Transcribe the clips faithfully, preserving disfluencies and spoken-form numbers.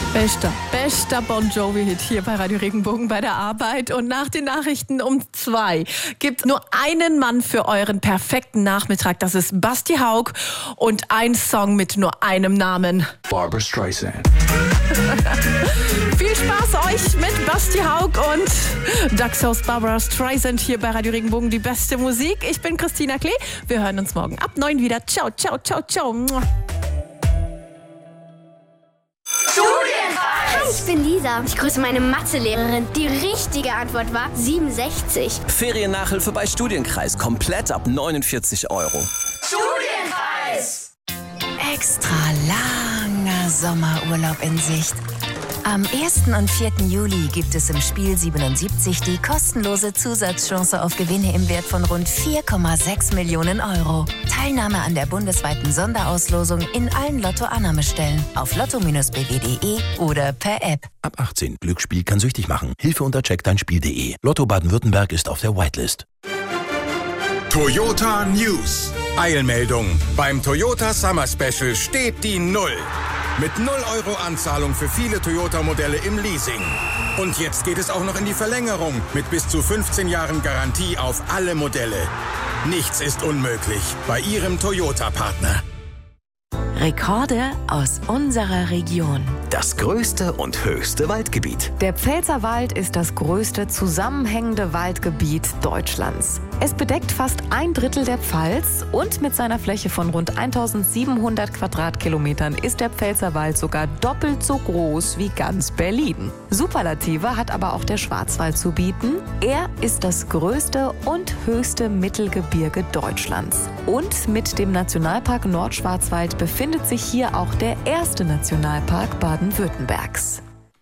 Bester, bester Bon Jovi-Hit hier bei Radio Regenbogen bei der Arbeit. Und nach den Nachrichten um zwei gibt nur einen Mann für euren perfekten Nachmittag. Das ist Basti Haug und ein Song mit nur einem Namen. Barbra Streisand. Viel Spaß euch mit Basti Haug und Daxos Barbra Streisand hier bei Radio Regenbogen, die beste Musik. Ich bin Christina Klee. Wir hören uns morgen ab neun wieder. Ciao, ciao, ciao, ciao. Ich bin Lisa. Ich grüße meine Mathelehrerin. Die richtige Antwort war siebenundsechzig. Feriennachhilfe bei Studienkreis. Komplett ab neunundvierzig Euro. Studienkreis! Extra langer Sommerurlaub in Sicht. Am ersten und vierten Juli gibt es im Spiel siebenundsiebzig die kostenlose Zusatzchance auf Gewinne im Wert von rund vier Komma sechs Millionen Euro. Teilnahme an der bundesweiten Sonderauslosung in allen Lotto-Annahmestellen auf lotto Bindestrich b w punkt de oder per App. Ab achtzehn. Glücksspiel kann süchtig machen. Hilfe unter check dein spiel punkt de. Lotto Baden-Württemberg ist auf der Whitelist. Toyota News. Eilmeldung. Beim Toyota Summer Special steht die Null. Mit null Euro Anzahlung für viele Toyota-Modelle im Leasing. Und jetzt geht es auch noch in die Verlängerung mit bis zu fünfzehn Jahren Garantie auf alle Modelle. Nichts ist unmöglich bei Ihrem Toyota-Partner. Rekorde aus unserer Region. Das größte und höchste Waldgebiet. Der Pfälzerwald ist das größte zusammenhängende Waldgebiet Deutschlands. Es bedeckt fast ein Drittel der Pfalz und mit seiner Fläche von rund eintausendsiebenhundert Quadratkilometern ist der Pfälzerwald sogar doppelt so groß wie ganz Berlin. Superlative hat aber auch der Schwarzwald zu bieten. Er ist das größte und höchste Mittelgebirge Deutschlands. Und mit dem Nationalpark Nordschwarzwald befindet sich hier auch der erste Nationalpark Baden-Württembergs.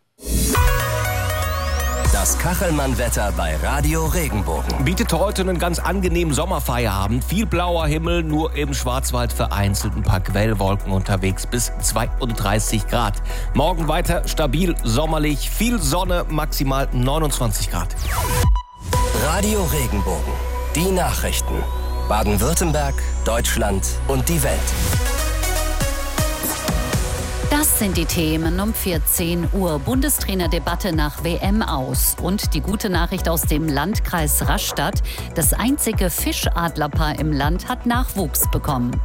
Das Kachelmann-Wetter bei Radio Regenbogen. Bietet heute einen ganz angenehmen Sommerfeierabend. Viel blauer Himmel, nur im Schwarzwald vereinzelt ein paar Quellwolken unterwegs bis zweiunddreißig Grad. Morgen weiter stabil, sommerlich, viel Sonne, maximal neunundzwanzig Grad. Radio Regenbogen. Die Nachrichten. Baden-Württemberg, Deutschland und die Welt. Das sind die Themen um vierzehn Uhr. Bundestrainerdebatte nach W M aus. Und die gute Nachricht aus dem Landkreis Rastatt. Das einzige Fischadlerpaar im Land hat Nachwuchs bekommen.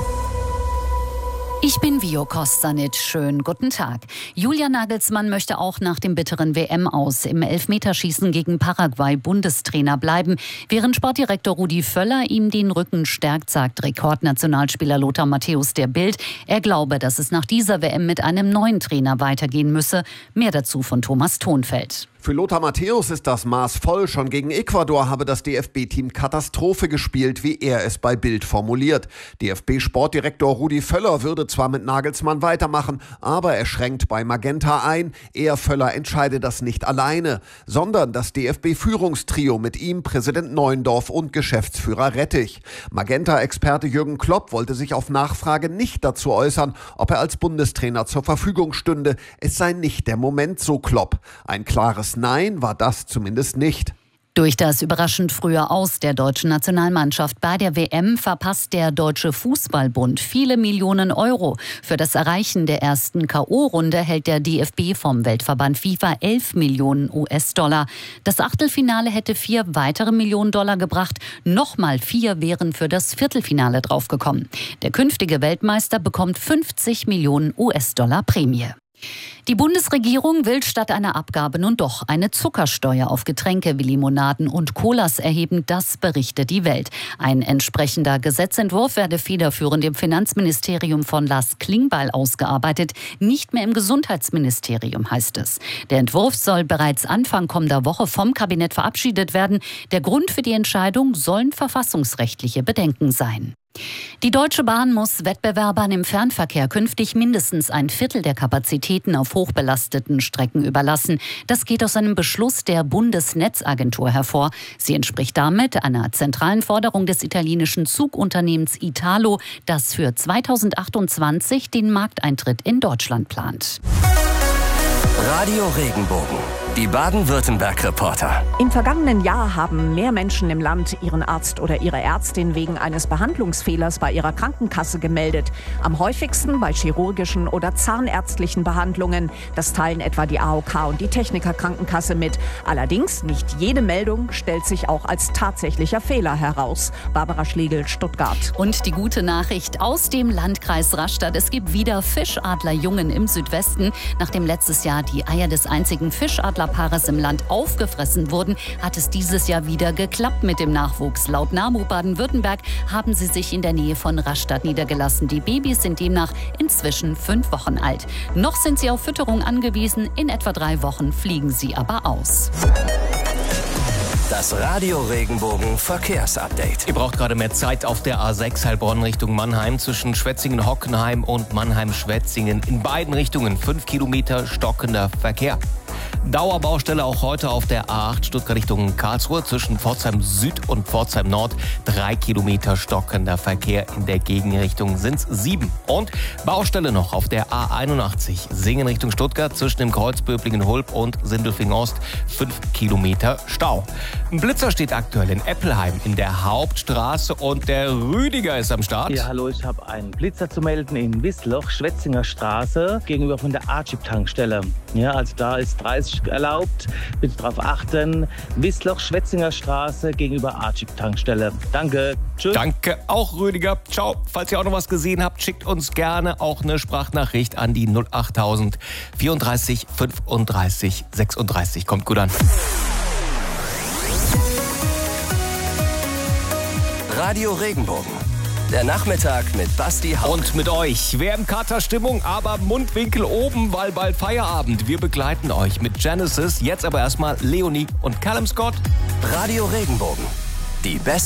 Ich bin Vio Kostanic. Schönen guten Tag. Julian Nagelsmann möchte auch nach dem bitteren W M-Aus im Elfmeterschießen gegen Paraguay Bundestrainer bleiben. Während Sportdirektor Rudi Völler ihm den Rücken stärkt, sagt Rekordnationalspieler Lothar Matthäus der Bild. Er glaube, dass es nach dieser W M mit einem neuen Trainer weitergehen müsse. Mehr dazu von Thomas Thonfeld. Für Lothar Matthäus ist das Maß voll. Schon gegen Ecuador habe das D F B-Team Katastrophe gespielt, wie er es bei Bild formuliert. D F B-Sportdirektor Rudi Völler würde zwar mit Nagelsmann weitermachen, aber er schränkt bei Magenta ein. Er, Völler, entscheide das nicht alleine, sondern das D F B-Führungstrio mit ihm, Präsident Neuendorf und Geschäftsführer Rettich. Magenta-Experte Jürgen Klopp wollte sich auf Nachfrage nicht dazu äußern, ob er als Bundestrainer zur Verfügung stünde. Es sei nicht der Moment, so Klopp. Ein klares Nein war das zumindest nicht. Durch das überraschend frühe Aus der deutschen Nationalmannschaft bei der W M verpasst der Deutsche Fußballbund viele Millionen Euro. Für das Erreichen der ersten K O-Runde hält der D F B vom Weltverband FIFA elf Millionen U S-Dollar. Das Achtelfinale hätte vier weitere Millionen Dollar gebracht. Nochmal vier wären für das Viertelfinale draufgekommen. Der künftige Weltmeister bekommt fünfzig Millionen U S-Dollar Prämie. Die Bundesregierung will statt einer Abgabe nun doch eine Zuckersteuer auf Getränke wie Limonaden und Colas erheben, das berichtet die Welt. Ein entsprechender Gesetzentwurf werde federführend im Finanzministerium von Lars Klingbeil ausgearbeitet, nicht mehr im Gesundheitsministerium, heißt es. Der Entwurf soll bereits Anfang kommender Woche vom Kabinett verabschiedet werden. Der Grund für die Entscheidung sollen verfassungsrechtliche Bedenken sein. Die Deutsche Bahn muss Wettbewerbern im Fernverkehr künftig mindestens ein Viertel der Kapazitäten auf hochbelasteten Strecken überlassen. Das geht aus einem Beschluss der Bundesnetzagentur hervor. Sie entspricht damit einer zentralen Forderung des italienischen Zugunternehmens Italo, das für zweitausendachtundzwanzig den Markteintritt in Deutschland plant. Radio Regenbogen. Die Baden-Württemberg-Reporter. Im vergangenen Jahr haben mehr Menschen im Land ihren Arzt oder ihre Ärztin wegen eines Behandlungsfehlers bei ihrer Krankenkasse gemeldet. Am häufigsten bei chirurgischen oder zahnärztlichen Behandlungen. Das teilen etwa die A O K und die Techniker Krankenkasse mit. Allerdings nicht jede Meldung stellt sich auch als tatsächlicher Fehler heraus. Barbara Schlegel, Stuttgart. Und die gute Nachricht aus dem Landkreis Rastatt. Es gibt wieder Fischadlerjungen im Südwesten. Nachdem letztes Jahr die Eier des einzigen Fischadlerpaares im Land aufgefressen wurden, hat es dieses Jahr wieder geklappt mit dem Nachwuchs. Laut NABU Baden-Württemberg haben sie sich in der Nähe von Rastatt niedergelassen. Die Babys sind demnach inzwischen fünf Wochen alt. Noch sind sie auf Fütterung angewiesen. In etwa drei Wochen fliegen sie aber aus. Das Radio Regenbogen Verkehrsupdate. Ihr braucht gerade mehr Zeit auf der A sechs Heilbronn Richtung Mannheim zwischen Schwetzingen-Hockenheim und Mannheim-Schwetzingen. In beiden Richtungen fünf Kilometer stockender Verkehr. Dauerbaustelle auch heute auf der A acht Stuttgart Richtung Karlsruhe zwischen Pforzheim Süd und Pforzheim Nord. Drei Kilometer stockender Verkehr in der Gegenrichtung sind es sieben. Und Baustelle noch auf der A einundachtzig Singen Richtung Stuttgart zwischen dem Kreuz Böblingen-Hulb und Sindelfingen-Ost. Fünf Kilometer Stau. Ein Blitzer steht aktuell in Eppelheim in der Hauptstraße und der Rüdiger ist am Start. Ja, hallo, ich habe einen Blitzer zu melden in Wissloch, Schwetzinger Straße, gegenüber von der Archip-Tankstelle. Ja, also da ist dreißig erlaubt. Bitte darauf achten. Wissloch, Schwetzinger Straße gegenüber Archip-Tankstelle. Danke. Tschüss. Danke auch, Rüdiger. Ciao. Falls ihr auch noch was gesehen habt, schickt uns gerne auch eine Sprachnachricht an die null achttausend vierunddreißig fünfunddreißig sechsunddreißig. Kommt gut an. Radio Regenbogen. Der Nachmittag mit Basti Haug. Und mit euch. Wer in Katerstimmung, aber Mundwinkel oben, weil bald Feierabend. Wir begleiten euch mit Genesis. Jetzt aber erstmal Leonie und Callum Scott. Radio Regenbogen. Die beste